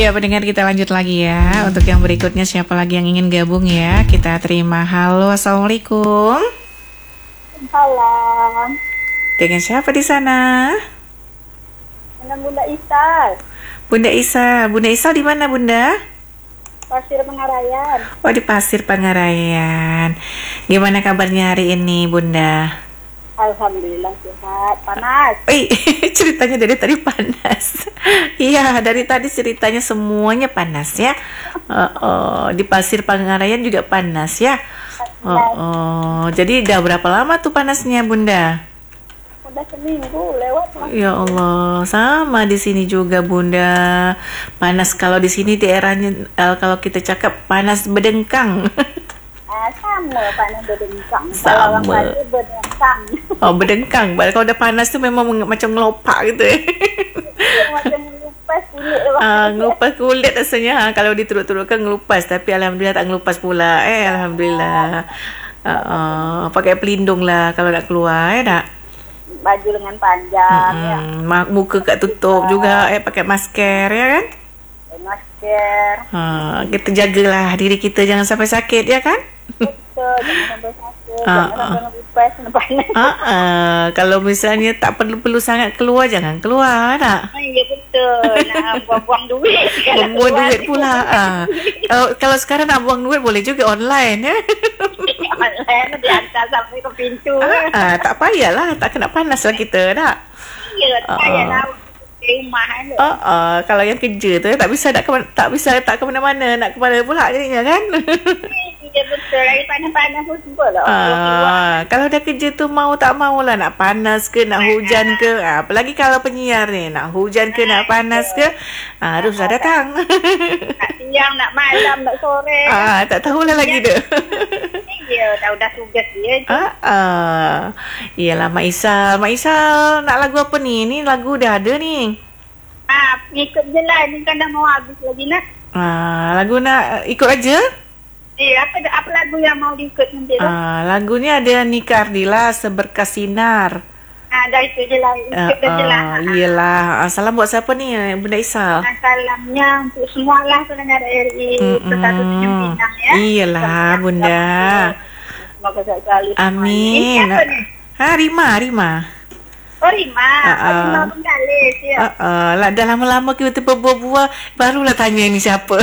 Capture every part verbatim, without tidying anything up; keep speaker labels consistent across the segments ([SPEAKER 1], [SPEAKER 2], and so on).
[SPEAKER 1] Ya, pendengar, kita lanjut lagi ya. Untuk yang berikutnya, siapa lagi yang ingin gabung ya? Kita terima. Halo, assalamualaikum.
[SPEAKER 2] Salam.
[SPEAKER 1] Dengan siapa di sana?
[SPEAKER 2] Dengan Bunda Isal.
[SPEAKER 1] Bunda Isal. Bunda Isal di mana, Bunda?
[SPEAKER 2] Pasir Pangarayan.
[SPEAKER 1] Oh, di Pasir Pangarayan. Gimana kabarnya hari ini, Bunda?
[SPEAKER 2] Alhamdulillah sehat. Panas.
[SPEAKER 1] Eh, ceritanya dari tadi panas. Iya, dari tadi ceritanya semuanya panas ya. Uh, uh, di Pasir Pangarayan juga panas ya. Uh, uh, jadi udah berapa lama tuh panasnya, Bunda?
[SPEAKER 2] Udah seminggu lewat.
[SPEAKER 1] Ya Allah, sama di sini juga, Bunda. Panas kalau di sini daerahnya, uh, kalau kita cakap panas bedengkang.
[SPEAKER 2] Ah, sama panas berdengkang.
[SPEAKER 1] Sama.
[SPEAKER 2] Kalau orang berdengkang.
[SPEAKER 1] Oh, bedengkang. Kalau udah panas tuh memang macam ngelopak gitu ya.
[SPEAKER 2] Macam ngelupas kulit.
[SPEAKER 1] Uh, ngelupas kulit rasanya. Ha, kalau diturut-turutkan ngelupas. Tapi Alhamdulillah tak ngelupas pula. Eh, Alhamdulillah. Uh, uh, pakai pelindung lah kalau nak keluar. Eh, tak?
[SPEAKER 2] Baju lengan panjang.
[SPEAKER 1] Mm-mm.
[SPEAKER 2] Ya.
[SPEAKER 1] Muka kat tutup juga. Eh, pakai masker ya kan?
[SPEAKER 2] Masker.
[SPEAKER 1] Ha, kita jagalah diri kita jangan sampai sakit ya kan?
[SPEAKER 2] Betul. Jangan sampai sakit.
[SPEAKER 1] Ah,
[SPEAKER 2] Jangan sampai ngelupas. Panas.
[SPEAKER 1] Uh, uh, kalau misalnya tak perlu-perlu sangat keluar, jangan keluar tak?
[SPEAKER 2] Ya betul. Nak buang-buang duit.
[SPEAKER 1] Buang duit pula. Uh. Kalau, kalau sekarang nak buang duit boleh juga online ya.
[SPEAKER 2] Online dihantar sampai ke pintu.
[SPEAKER 1] Uh, uh, tak payahlah, tak kena panas lah kita tak?
[SPEAKER 2] Ya, tak payahlah. Rumah ada.
[SPEAKER 1] Uh, uh, kalau yang kerja tu tak bisa nak ke, tak bisa tak ke mana-mana, nak ke mana pula jadinya kan?
[SPEAKER 2] Ya betul, lagi panas-panas pun semua lah.
[SPEAKER 1] Uh, kalau dah kerja tu mau tak mau lah, nak panas ke, nak hujan ke, uh, apalagi kalau penyiar ni, nak hujan ke, nak panas ke, uh, haruslah datang.
[SPEAKER 2] Nak siang, nak malam, nak sore.
[SPEAKER 1] Ah, uh, tak tahulah lagi dia.
[SPEAKER 2] Ya, dah dah tugas dia.
[SPEAKER 1] Ah, uh, iyalah Mak Isal. Mak Isal nak lagu apa ni? Ni lagu dah ada ni.
[SPEAKER 2] Ah, ikut je lah. Ni kan dah mau habis lagi nak.
[SPEAKER 1] Ah, lagu nak ikut aja?
[SPEAKER 2] Eh, apa apa lagu yang mau diikut nanti tu?
[SPEAKER 1] Ah, lagu ni ada Nika Ardila, Seberkas Sinar.
[SPEAKER 2] Ah, dah itu je lah. Ikut uh, je lah.
[SPEAKER 1] Uh, iyalah. Ah, salam buat siapa ni, Bunda Isal?
[SPEAKER 2] Ah, salamnya untuk semua lah pendengar R I Persatu Tanjung Pinang ya.
[SPEAKER 1] Iyalah, Bunda.
[SPEAKER 2] Semoga sekali.
[SPEAKER 1] Amin.
[SPEAKER 2] Siapa ni?
[SPEAKER 1] Ha, Rima, Rima.
[SPEAKER 2] Oh, Rima.
[SPEAKER 1] Uh, uh.
[SPEAKER 2] Oh, Rima Bengkalis ya.
[SPEAKER 1] Uh, uh, lah, dah lama-lama kita berbual-bual, barulah tanya ni siapa.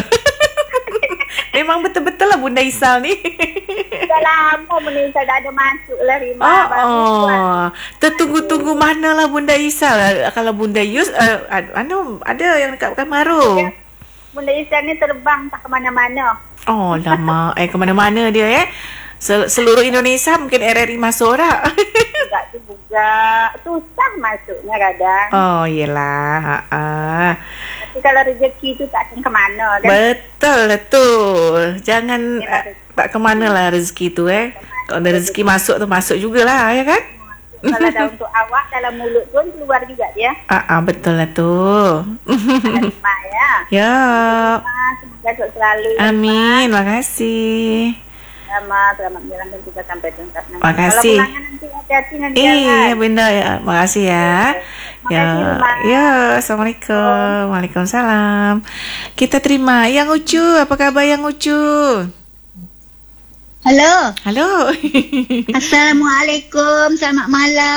[SPEAKER 1] Memang betul-betul lah Bunda Isal ni.
[SPEAKER 2] Dah lama Bunda Isal dah ada masuk lah Rima.
[SPEAKER 1] Oh, oh. Tertunggu-tunggu manalah Bunda Isal. Kalau Bunda Yus, uh, anu, ada yang dekat Kamaru.
[SPEAKER 2] Bunda Isal ni terbang tak ke mana-mana.
[SPEAKER 1] Oh, lama. Eh, ke mana-mana dia eh. Sel- seluruh Indonesia mungkin R R I masuk tak?
[SPEAKER 2] Enggak tu juga. Susah masuknya kadang.
[SPEAKER 1] Oh, yelah. Ha-ha.
[SPEAKER 2] Tapi kalau rezeki tu tak akan ke mana kan?
[SPEAKER 1] Betul lah tu. Jangan ya, uh, tak ke mana lah rezeki tu eh. Kalau ada rezeki masuk tu masuk jugalah ya kan?
[SPEAKER 2] Kalau dah untuk awak dalam mulut pun keluar juga dia.
[SPEAKER 1] Ah, uh-uh, betul lah tu.
[SPEAKER 2] Terima ya.
[SPEAKER 1] Ya.
[SPEAKER 2] Semoga sukses selalu.
[SPEAKER 1] Amin. Terima kasih.
[SPEAKER 2] Selamat, selamat menjalankan kita sampai tuntas nanti.
[SPEAKER 1] Terima kasih.
[SPEAKER 2] Kalau pulangan nanti hati-hati nanti.
[SPEAKER 1] Iya, benda ya. Terima kasih ya. Ya, ya, assalamualaikum, waalaikumsalam. Kita terima yang Ucu. Apa kabar yang Ucu?
[SPEAKER 3] Halo.
[SPEAKER 1] Halo.
[SPEAKER 3] Assalamualaikum. Selamat malam.